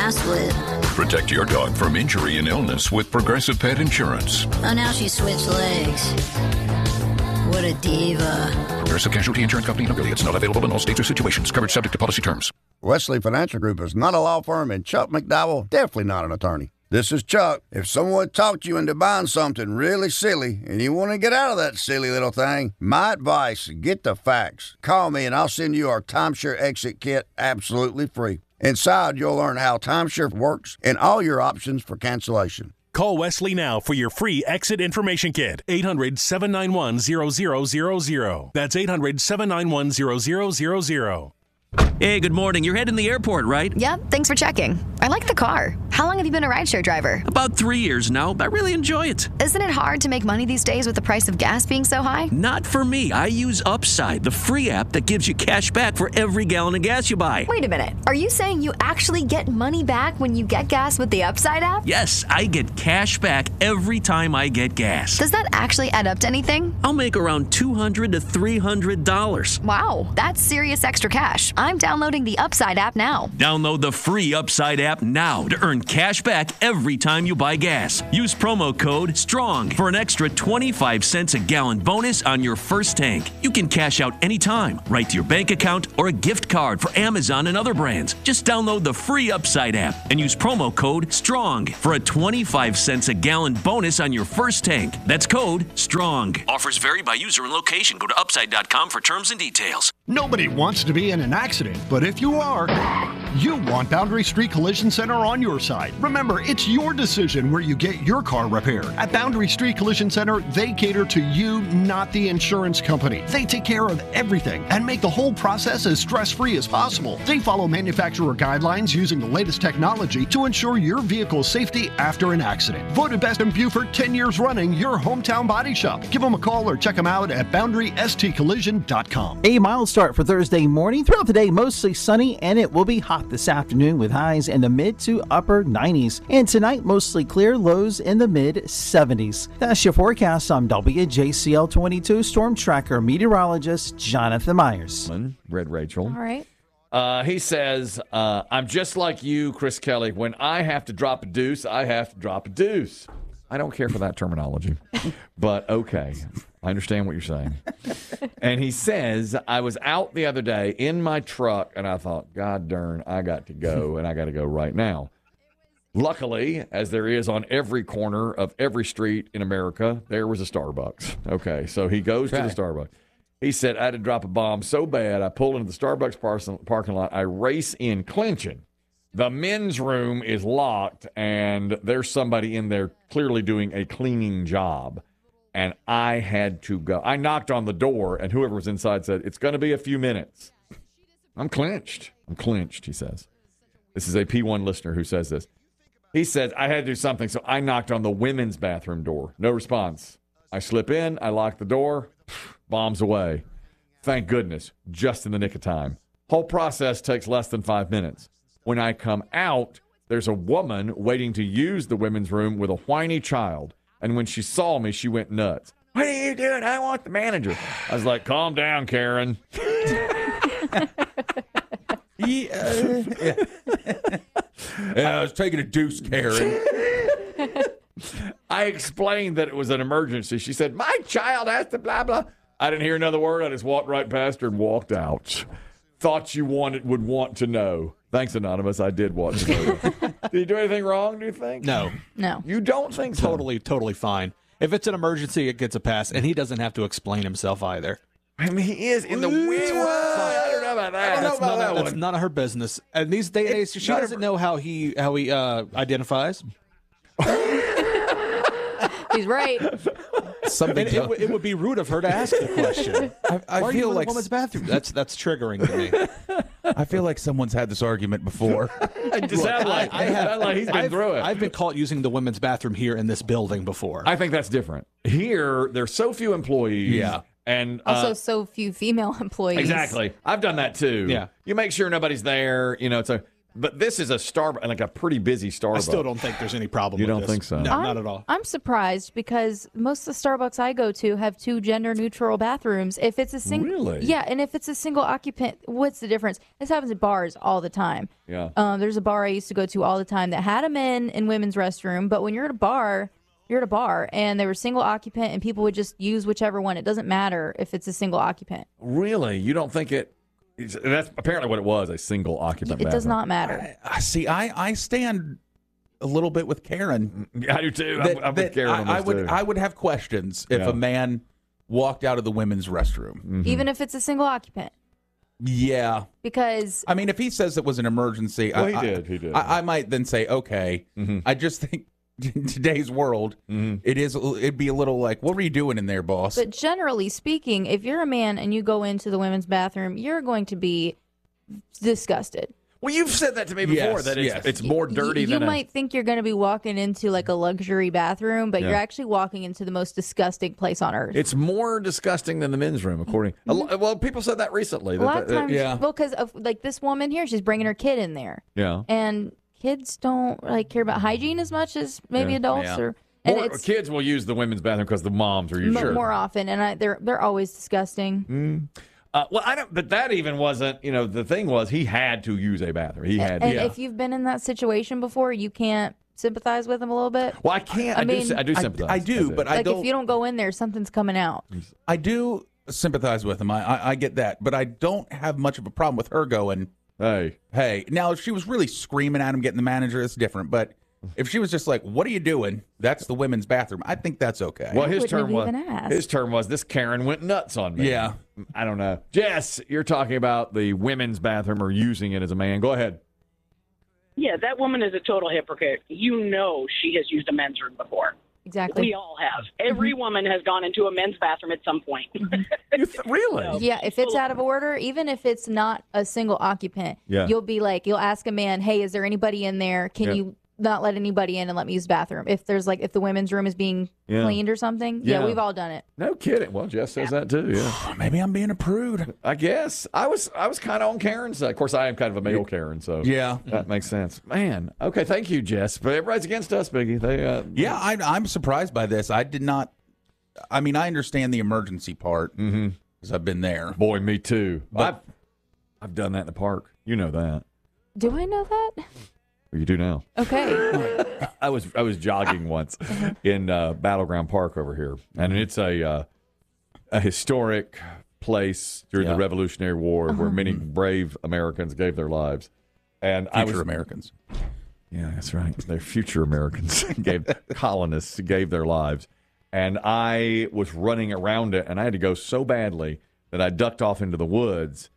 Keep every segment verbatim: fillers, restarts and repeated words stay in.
gas lit. Protect your dog from injury and illness with Progressive Pet Insurance. Oh, now she switched legs. What a diva. Progressive Casualty Insurance Company and affiliates. Not available in all states or situations. Coverage subject to policy terms. Wesley Financial Group is not a law firm, and Chuck McDowell definitely not an attorney. This is Chuck. If someone talked you into buying something really silly and you want to get out of that silly little thing, my advice, get the facts. Call me and I'll send you our timeshare exit kit absolutely free. Inside, you'll learn how timeshare works and all your options for cancellation. Call Wesley now for your free exit information kit. eight hundred, seven nine one, zero zero zero zero. That's eight hundred, seven nine one, zero zero zero zero. Hey, good morning. You're heading to the airport, right? Yep, thanks for checking. I like the car. How long have you been a rideshare driver? About three years now. I really enjoy it. Isn't it hard to make money these days with the price of gas being so high? Not for me. I use Upside, the free app that gives you cash back for every gallon of gas you buy. Wait a minute. Are you saying you actually get money back when you get gas with the Upside app? Yes, I get cash back every time I get gas. Does that actually add up to anything? I'll make around two hundred to three hundred dollars. Wow, that's serious extra cash. I'm downloading the Upside app now. Download the free Upside app now to earn cash back every time you buy gas. Use promo code STRONG for an extra twenty-five cents a gallon bonus on your first tank. You can cash out anytime, right to your bank account or a gift card for Amazon and other brands. Just download the free Upside app and use promo code STRONG for a twenty-five cents a gallon bonus on your first tank. That's code STRONG. Offers vary by user and location. Go to upside dot com for terms and details. Nobody wants to be in an accident, but if you are, you want Boundary Street Collision Center on your side. Remember, it's your decision where you get your car repaired. At Boundary Street Collision Center, they cater to you, not the insurance company. They take care of everything and make the whole process as stress-free as possible. They follow manufacturer guidelines using the latest technology to ensure your vehicle's safety after an accident. Voted best in Beaufort ten years running, your hometown body shop. Give them a call or check them out at boundary s t collision dot com. A mild start for Thursday morning. Throughout the day, mostly sunny, and it will be hot this afternoon with highs in the mid to upper nineties. And tonight, mostly clear, lows in the mid seventies. That's your forecast. I'm W J C L twenty-two Storm Tracker meteorologist Jonathan Myers. Red Rachel. All right. Uh, he says, uh, I'm just like you, Chris Kelly. When I have to drop a deuce, I have to drop a deuce. I don't care for that terminology, but okay. I understand what you're saying. And he says, I was out the other day in my truck, and I thought, God darn, I got to go, and I got to go right now. Luckily, as there is on every corner of every street in America, there was a Starbucks. Okay, so he goes okay. to the Starbucks. He said, I had to drop a bomb so bad, I pulled into the Starbucks parking lot. I race in clinching. The men's room is locked, and there's somebody in there clearly doing a cleaning job. And I had to go. I knocked on the door, and whoever was inside said, it's going to be a few minutes. I'm clinched. I'm clinched, he says. This is a P one listener who says this. He says, I had to do something, so I knocked on the women's bathroom door. No response. I slip in. I lock the door. Bombs away. Thank goodness. Just in the nick of time. Whole process takes less than five minutes. When I come out, there's a woman waiting to use the women's room with a whiny child. And when she saw me, she went nuts. What are you doing? I want the manager. I was like, calm down, Karen. yeah. yeah, I was taking a deuce, Karen. I explained that it was an emergency. She said, my child has to blah, blah. I didn't hear another word. I just walked right past her and walked out. Thought you wanted would want to know. Thanks, Anonymous. I did want to know. Did he do anything wrong, do you think? No. No. You don't think so? Totally, totally fine. If it's an emergency, it gets a pass, and he doesn't have to explain himself either. I mean, he is in the wind. I don't know about that. That's, about none, that of, that's none of her business. And these days, she doesn't know how he how he uh, identifies. He's right. Something it, it, it would be rude of her to ask the question. I, I Why are feel you in like a woman's bathroom. That's that's triggering to me. I feel like someone's had this argument before. It just sounds like, I, I have, like he's been I've, through it. I've been caught using the women's bathroom here in this building before. I think that's different. Here, there's so few employees. Yeah. And uh, also so few female employees. Exactly. I've done that too. Yeah. You make sure nobody's there. You know, it's a but this is a Star, like a pretty busy Starbucks. I still don't think there's any problem You with don't this. think so? No, I'm, not at all. I'm surprised because most of the Starbucks I go to have two gender neutral bathrooms. If it's a single, Really? yeah, and if it's a single occupant, what's the difference? This happens at bars all the time. Yeah. Um, there's a bar I used to go to all the time that had a men and women's restroom, but when you're at a bar, you're at a bar, and they were single occupant, and people would just use whichever one. It doesn't matter if it's a single occupant. Really? You don't think it? It's, that's apparently what it was, a single occupant It bathroom. does not matter. I see. I, I stand a little bit with Karen. I do too. That- I'm, I'm that with Karen on I, I this would too. I would have questions if Yeah. a man walked out of the women's restroom. Mm-hmm. Even if it's a single occupant. Yeah. Because I mean, if he says it was an emergency, Well, I, he I- did, he did. I, I might then say, okay. Mm-hmm. I just think in today's world, it is. It'd be a little like, what were you doing in there, boss? But generally speaking, if you're a man and you go into the women's bathroom, you're going to be disgusted. Well, you've said that to me before, Yes, that it's, yes. it's more dirty you than you a- might think you're going to be walking into like a luxury bathroom, but Yeah. you're actually walking into the most disgusting place on earth. It's more disgusting than the men's room, according. a lo- Well, people said that recently. Mm-hmm. a that- lot of that- times, yeah. well, because of like this woman here, she's bringing her kid in there, yeah. and kids don't like care about hygiene as much as maybe Yeah. adults Yeah. or. And More, it's kids will use the women's bathroom because the moms are usually mo- more often, and I, they're they're always disgusting. Uh, well, I don't. But that even wasn't. You know, the thing was he had to use a bathroom. He had. And to. if you've been in that situation before, you can't sympathize with them a little bit. Well, I can't. I, I do. mean- I do I, sympathize. I do, but I Like don't. if you don't go in there, something's coming out. I do sympathize with him. I, I I get that, but I don't have much of a problem with her going. Hey, Hey, now if she was really screaming at him, getting the manager, it's different. But if she was just like, "What are you doing?" That's the women's bathroom. I think that's okay. well, his wouldn't term have was. even asked. His term was. This Karen went nuts on me. Yeah. I don't know. Jess, you're talking about the women's bathroom or using it as a man. Go ahead. Yeah, that woman is a total hypocrite. You know she has used a men's room before. Exactly. We all have. Every woman has gone into a men's bathroom at some point. You th- really? Yeah, if it's out of order, even if it's not a single occupant, Yeah. you'll be like, you'll ask a man, "Hey, is there anybody in there? Can Yeah. you not let anybody in and let me use the bathroom?" If there's like, if the women's room is being Yeah. cleaned or something. Yeah. Yeah. we've all done it. No kidding. Well, Jess says that too. Yeah. Maybe I'm being a prude. I guess I was. I was kind of on Karen's side. Of course, I am kind of a male Karen, so Yeah. that makes sense. Man. Okay. Thank you, Jess. But everybody's against us, Biggie. They. Uh, Yeah, I, I'm surprised by this. I did not. I mean, I understand the emergency part because Mm-hmm. I've been there. Boy, me too. But- I've, I've done that in the park. You know that. Do I know that? You do now. Okay. I was I was jogging once in uh, Battleground Park over here, and it's a uh, a historic place during Yeah. the Revolutionary War where many brave Americans gave their lives. And I Future was Americans. Yeah, that's right. They're future Americans gave colonists gave their lives, and I was running around it, and I had to go so badly that I ducked off into the woods.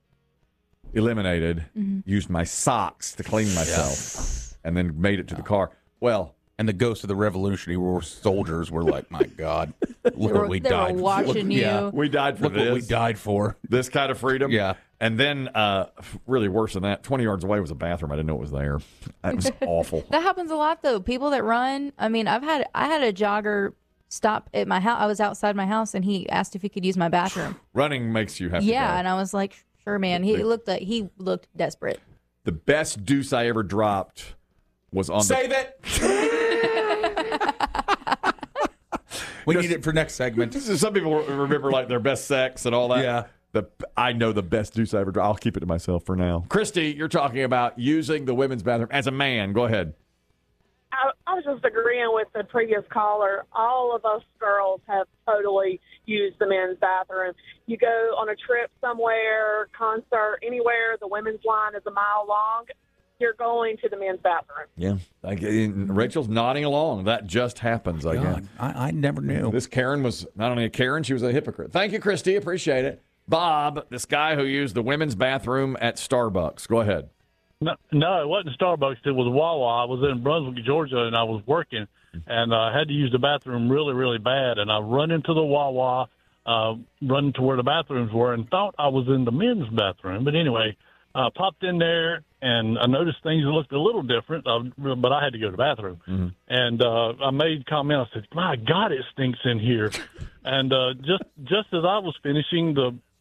Eliminated, used my socks to clean myself, and then made it to the car. Well, And the ghosts of the Revolutionary War soldiers were like, "My God, look They were- what we they were died! watching look, you. Yeah, we died for look this. what we died for." This kind of freedom. Yeah. And then, uh, really worse than that, twenty yards away was a bathroom. I didn't know it was there. That was awful. That happens a lot though. People that run, I mean, I've had I had a jogger stop at my house. I was outside my house and he asked if he could use my bathroom. Running makes you have to Yeah, go. and I was like, "Sure, man." He looked like he looked desperate. The best deuce I ever dropped was on Save the... it. We need it for next segment. Some people remember like their best sex and all that. Yeah. The, I know the best deuce I ever dropped. I'll keep it to myself for now. Christy, you're talking about using the women's bathroom as a man. Go ahead. I, I was just agreeing with the previous caller. All of us girls have totally used the men's bathroom. You go on a trip somewhere, concert, anywhere, the women's line is a mile long, you're going to the men's bathroom. Yeah. Like, and Rachel's nodding along. That just happens, I guess. God, I, I never knew. This Karen was not only a Karen, she was a hypocrite. Thank you, Christy. Appreciate it. Bob, this guy who used the women's bathroom at Starbucks. Go ahead. No, no, it wasn't Starbucks. It was Wawa. I was in Brunswick, Georgia, and I was working, and I uh, had to use the bathroom really, really bad. And I run into the Wawa, uh, run to where the bathrooms were, and thought I was in the men's bathroom. But anyway, I popped in there, and I noticed things looked a little different, uh, but I had to go to the bathroom. Mm-hmm. And uh, I made comment. I said, "My God, it stinks in here." And uh, just just as I was finishing, the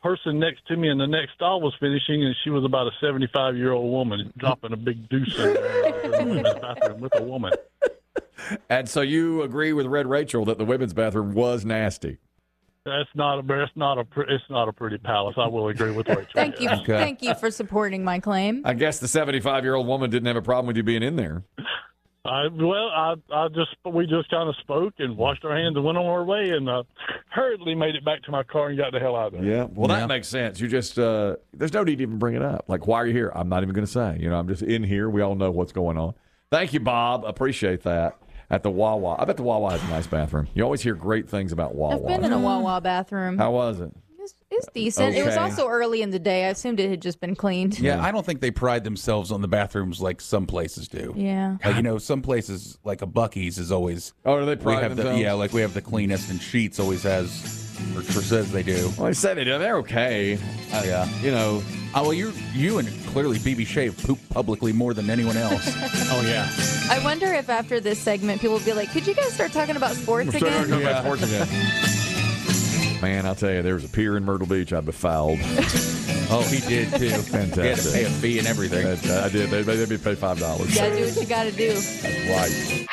person next to me in the next stall was finishing, and she was about a seventy-five-year-old woman dropping a big deuce in there in the women's bathroom with a woman. And so you agree with Red Rachel that the women's bathroom was nasty? That's not a it's not a it's not a pretty palace. I will agree with Rachel. Thank you, Okay. thank you for supporting my claim. I guess the seventy-five-year-old woman didn't have a problem with you being in there. I, well, I, I just we just kind of spoke and washed our hands and went on our way, and uh, hurriedly made it back to my car and got the hell out of there. Yeah, well, Yeah. that makes sense. You just uh, there's no need to even bring it up. Like, why are you here? I'm not even going to say. You know, I'm just in here. We all know what's going on. Thank you, Bob. Appreciate that. At the Wawa, I bet the Wawa has a nice bathroom. You always hear great things about Wawa. I've been in a Wawa bathroom. How was it? It's decent. It was Okay. also early in the day. I assumed it had just been cleaned. Yeah, I don't think they pride themselves on the bathrooms like some places do. Yeah. Like, you know, some places, like a Buc-ee's is always... Oh, do they we pride have the, themselves? Yeah, like we have the cleanest, and Sheetz always has, or, or says they do. Well, they said they do. They're okay. Oh, yeah. You know... Oh, well, you you and clearly B B Shave poop publicly more than anyone else. Oh, yeah. I wonder if after this segment, people will be like, could you guys start talking about sports We're starting again? to talk about sports again. Man, I'll tell you, there was a pier in Myrtle Beach I befouled. Oh, he did, too. Fantastic. He had to pay a fee and everything. I did. They made me pay five dollars. You gotta do what you gotta do. That's right.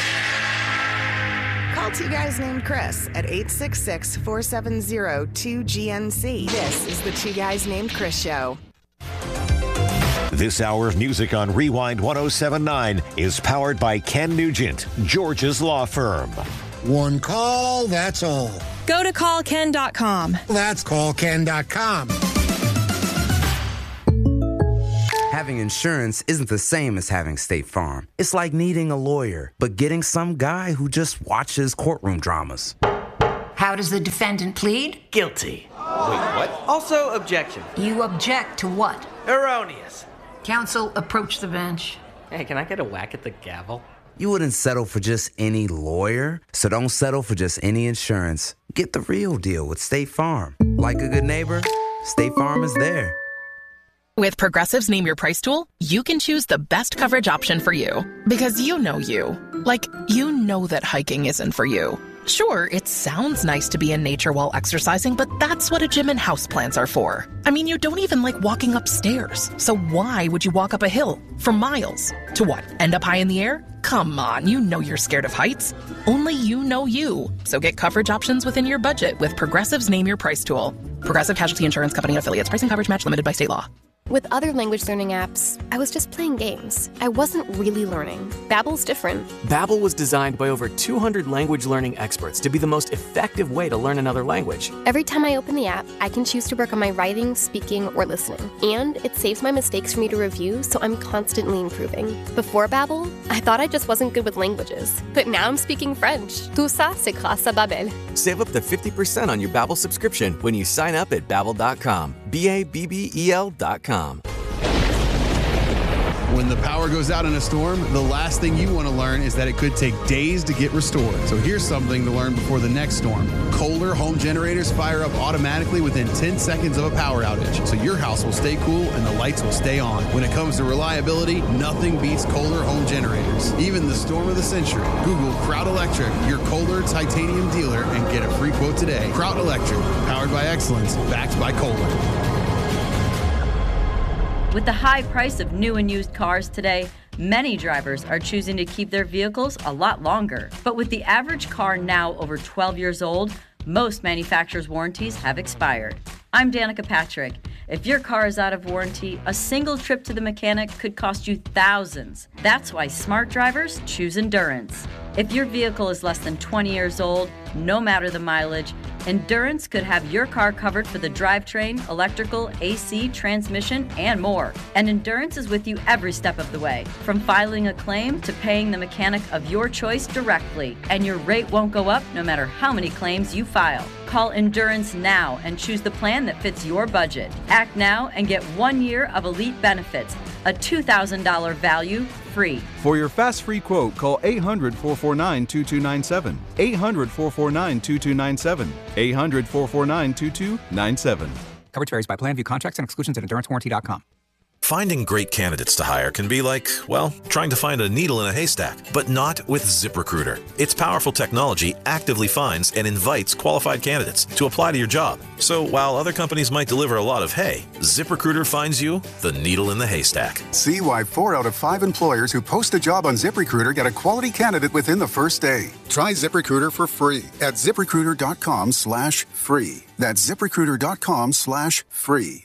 Call two guys named Chris at eight six six, four seven zero, two G N C. This is the Two Guys Named Chris Show. This hour of music on Rewind one oh seven point nine is powered by Ken Nugent, George's law firm. One call, that's all. Go to call ken dot com. That's call ken dot com. Having insurance isn't the same as having State Farm. It's like needing a lawyer, but getting some guy who just watches courtroom dramas. How does the defendant plead? Guilty. Wait, what? Also, objection. You object to what? Erroneous. Counsel, approach the bench. Hey, can I get a whack at the gavel? You wouldn't settle for just any lawyer, so don't settle for just any insurance. Get the real deal with State Farm. Like a good neighbor, State Farm is there. With Progressive's Name Your Price tool, you can choose the best coverage option for you. Because you know you. Like, you know that hiking isn't for you. Sure, it sounds nice to be in nature while exercising, but that's what a gym and houseplants are for. I mean, you don't even like walking upstairs. So why would you walk up a hill for miles? To what, end up high in the air? Come on, you know you're scared of heights. Only you know you. So get coverage options within your budget with Progressive's Name Your Price tool. Progressive Casualty Insurance Company and Affiliates. Price and coverage match limited by state law. With other language learning apps, I was just playing games. I wasn't really learning. Babbel's different. Babbel was designed by over two hundred language learning experts to be the most effective way to learn another language. Every time I open the app, I can choose to work on my writing, speaking, or listening. And it saves my mistakes for me to review, so I'm constantly improving. Before Babbel, I thought I just wasn't good with languages. But now I'm speaking French. Tout ça, c'est grâce à Babbel. Save up to fifty percent on your Babbel subscription when you sign up at babbel dot com. B A B B E L dot com. When the power goes out in a storm, the last thing you want to learn is that it could take days to get restored. So here's something to learn before the next storm. Kohler home generators fire up automatically within ten seconds of a power outage, so your house will stay cool and the lights will stay on. When it comes to reliability, nothing beats Kohler home generators. Even the storm of the century. Google Kraut Electric, your Kohler titanium dealer, and get a free quote today. Kraut Electric, powered by excellence, backed by Kohler. With the high price of new and used cars today, many drivers are choosing to keep their vehicles a lot longer. But with the average car now over twelve years old, most manufacturers' warranties have expired. I'm Danica Patrick. If your car is out of warranty, a single trip to the mechanic could cost you thousands. That's why smart drivers choose Endurance. If your vehicle is less than twenty years old, no matter the mileage, Endurance could have your car covered for the drivetrain, electrical, A C, transmission, and more. And Endurance is with you every step of the way, from filing a claim to paying the mechanic of your choice directly. And your rate won't go up no matter how many claims you file. Call Endurance now and choose the plan that fits your budget. Act now and get one year of elite benefits, a two thousand dollars value free. For your fast free quote, call eight hundred, four four nine, two two nine seven. eight hundred, four four nine, two two nine seven. eight hundred, four four nine, two two nine seven. Coverage varies by plan. View contracts and exclusions at endurance warranty dot com. Finding great candidates to hire can be like, well, trying to find a needle in a haystack, but not with ZipRecruiter. Its powerful technology actively finds and invites qualified candidates to apply to your job. So while other companies might deliver a lot of hay, ZipRecruiter finds you the needle in the haystack. See why four out of five employers who post a job on ZipRecruiter get a quality candidate within the first day. Try ZipRecruiter for free at ZipRecruiter.com slash free. That's ZipRecruiter.com slash free.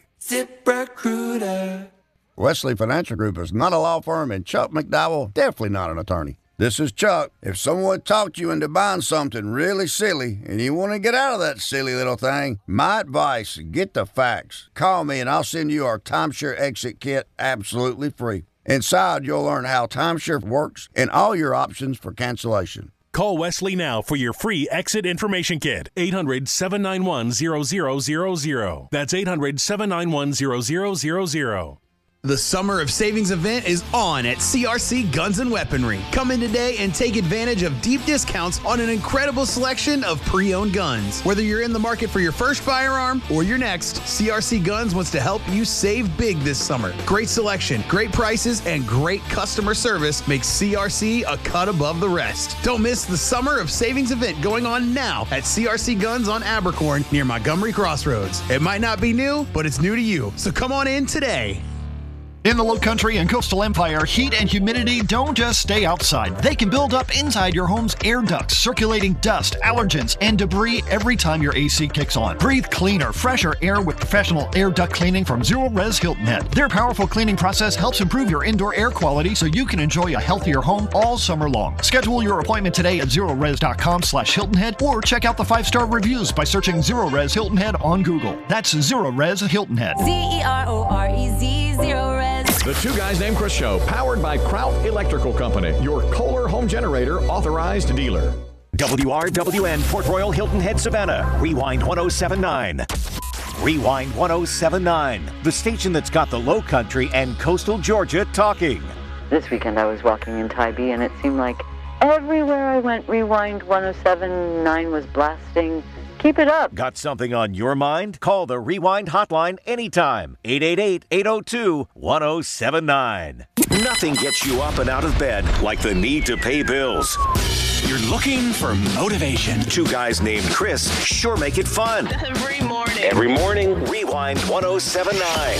ZipRecruiter. Wesley Financial Group is not a law firm, and Chuck McDowell definitely not an attorney. This is Chuck. If someone talked you into buying something really silly and you want to get out of that silly little thing, my advice, get the facts. Call me and I'll send you our timeshare exit kit absolutely free. Inside, you'll learn how timeshare works and all your options for cancellation. Call Wesley now for your free exit information kit. eight hundred, seven nine one, zero zero zero zero. That's eight hundred, seven nine one, zero zero zero zero. The Summer of Savings event is on at C R C Guns and Weaponry. Come in today and take advantage of deep discounts on an incredible selection of pre-owned guns. Whether you're in the market for your first firearm or your next, C R C Guns wants to help you save big this summer. Great selection, great prices, and great customer service makes C R C a cut above the rest. Don't miss the Summer of Savings event going on now at C R C Guns on Abercorn near Montgomery Crossroads. It might not be new, but it's new to you. So come on in today. In the Low Country and Coastal Empire, heat and humidity don't just stay outside. They can build up inside your home's air ducts, circulating dust, allergens, and debris every time your A C kicks on. Breathe cleaner, fresher air with professional air duct cleaning from Zero Res Hilton Head. Their powerful cleaning process helps improve your indoor air quality so you can enjoy a healthier home all summer long. Schedule your appointment today at zerores.com slash Hilton Head or check out the five-star reviews by searching Zero Res Hilton Head on Google. That's Zero Res Hilton Head. Z E R O R E Z, Zero Res. The Two Guys Named Chris Show, powered by Kraut Electrical Company, your Kohler home generator authorized dealer. W R W N, Port Royal, Hilton Head, Savannah. Rewind one oh seven point nine. Rewind one oh seven point nine, the station that's got the Low Country and Coastal Georgia talking. This weekend I was walking in Tybee and it seemed like everywhere I went, Rewind one oh seven point nine was blasting. Keep it up. Got something on your mind? Call the Rewind hotline anytime. eight eight eight, eight oh two, one oh seven nine. Nothing gets you up and out of bed like the need to pay bills. You're looking for motivation. Two Guys Named Chris sure make it fun. Every morning. Every morning, Rewind one oh seven point nine.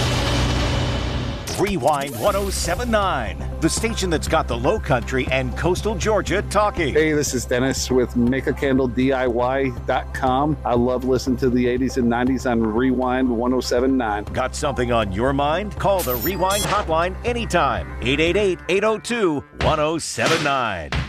Rewind one oh seven point nine, the station that's got the Low Country and Coastal Georgia talking. Hey, this is Dennis with Make A Candle D I Y dot com. I love listening to the eighties and nineties on Rewind one oh seven point nine. Got something on your mind? Call the Rewind hotline anytime. eight eight eight, eight oh two, one oh seven nine.